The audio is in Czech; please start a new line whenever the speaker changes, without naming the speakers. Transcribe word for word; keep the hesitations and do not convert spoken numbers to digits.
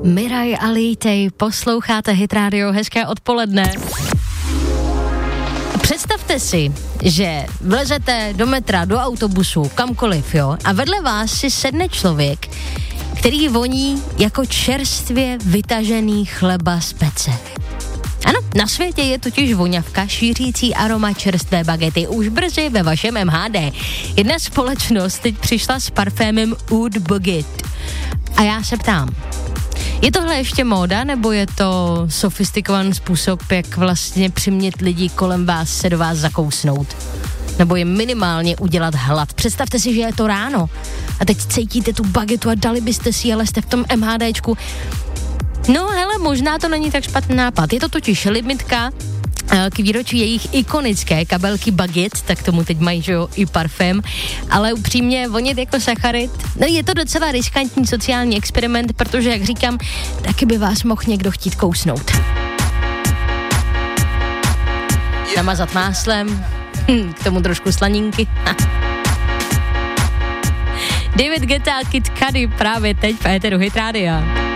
Miraj a Lítej, posloucháte Hit Radio, hezké odpoledne. Představte si, že vlezete do metra, do autobusu, kamkoliv, jo, a vedle vás si sedne člověk, který voní jako čerstvě vytažený chleba z pece. Ano, na světě je totiž voňavka šířící aroma čerstvé bagety už brzy ve vašem M H D. Jedna společnost teď přišla s parfémem Oud Baguette. A já se ptám, je tohle ještě móda, nebo je to sofistikovaný způsob, jak vlastně přimět lidi kolem vás se do vás zakousnout? Nebo jim minimálně udělat hlad. Představte si, že je to ráno a teď cítíte tu bagetu a dali byste si, ale jste v tom MHDčku. No hele, možná to není tak špatný nápad. Je to totiž limitka k výročí jejich ikonické kabelky Baguette, tak tomu teď mají, že jo, i parfém, ale upřímně vonět jako sacharid, no je to docela riskantní sociální experiment, protože, jak říkám, taky by vás mohl někdo chtít kousnout. Namazat máslem, hm, k tomu trošku slaninky. David Guetta, Kid Cudi právě teď v éteru Hit Rádia.